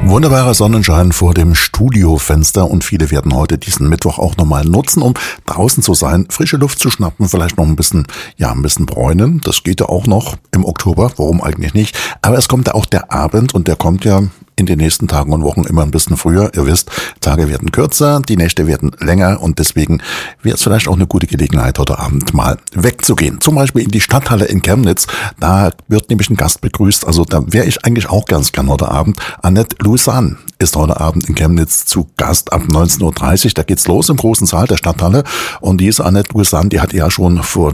Wunderbarer Sonnenschein vor dem Studiofenster und viele werden heute diesen Mittwoch auch nochmal nutzen, um draußen zu sein, frische Luft zu schnappen, vielleicht noch ein bisschen bräunen. Das geht ja auch noch im Oktober, warum eigentlich nicht? Aber es kommt ja auch der Abend und der kommt ja in den nächsten Tagen und Wochen immer ein bisschen früher. Ihr wisst, Tage werden kürzer, die Nächte werden länger und deswegen wäre es vielleicht auch eine gute Gelegenheit, heute Abend mal wegzugehen. Zum Beispiel in die Stadthalle in Chemnitz. Da wird nämlich ein Gast begrüßt. Also da wäre ich eigentlich auch ganz gern heute Abend. Annette Louisan ist heute Abend in Chemnitz zu Gast ab 19.30 Uhr. Da geht's los im großen Saal der Stadthalle. Und diese Annette Louisan, die hat ja schon vor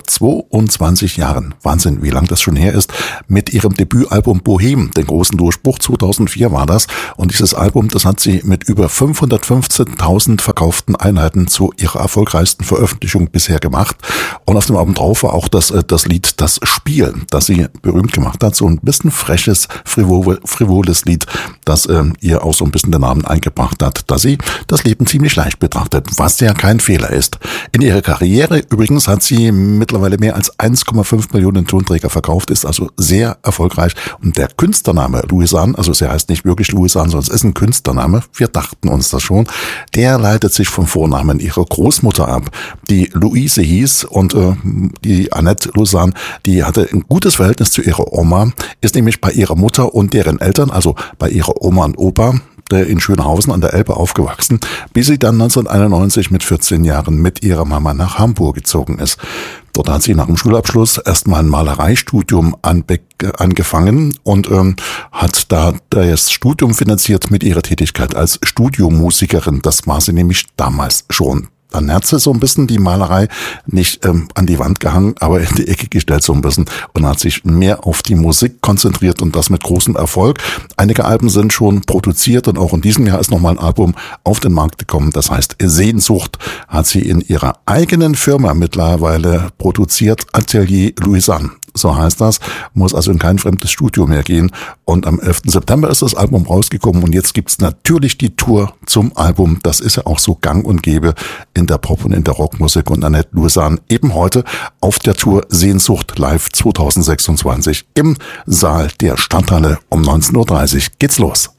22 Jahren, Wahnsinn, wie lang das schon her ist, mit ihrem Debütalbum Bohem, den großen Durchbruch, 2004 war das. Und dieses Album, das hat sie mit über 515.000 verkauften Einheiten zu ihrer erfolgreichsten Veröffentlichung bisher gemacht. Und auf dem Album drauf war auch das Lied Das Spiel, das sie berühmt gemacht hat. So ein bisschen freches, frivoles Lied, das ihr auch so ein bisschen den Namen eingebracht hat, dass sie das Leben ziemlich leicht betrachtet, was ja kein Fehler ist. In ihrer Karriere übrigens hat sie mittlerweile mehr als 1,5 Millionen Tonträger verkauft, ist also sehr erfolgreich. Und der Künstlername Louisan, also sie heißt nicht wirklich Louisan, sondern es ist ein Künstlername, wir dachten uns das schon, der leitet sich vom Vornamen ihrer Großmutter ab, die Luise hieß und die Annette Louisan, die hatte ein gutes Verhältnis zu ihrer Oma, ist nämlich bei ihrer Mutter und deren Eltern, also bei ihrer Oma und Opa, in Schönhausen an der Elbe aufgewachsen, bis sie dann 1991 mit 14 Jahren mit ihrer Mama nach Hamburg gezogen ist. Dort hat sie nach dem Schulabschluss erstmal ein Malereistudium angefangen und hat da das Studium finanziert mit ihrer Tätigkeit als Studiomusikerin. Das war sie nämlich damals schon. Dann hat sie so ein bisschen die Malerei nicht an die Wand gehangen, aber in die Ecke gestellt so ein bisschen und hat sich mehr auf die Musik konzentriert und das mit großem Erfolg. Einige Alben sind schon produziert und auch in diesem Jahr ist nochmal ein Album auf den Markt gekommen. Das heißt Sehnsucht hat sie in ihrer eigenen Firma mittlerweile produziert, Atelier Louisan. So heißt das, muss also in kein fremdes Studio mehr gehen. Und am 11. September ist das Album rausgekommen und jetzt gibt's natürlich die Tour zum Album. Das ist ja auch so gang und gäbe in der Pop- und in der Rockmusik. Und Annette Louisan eben heute auf der Tour Sehnsucht live 2026 im Saal der Stadthalle um 19.30 Uhr geht's los.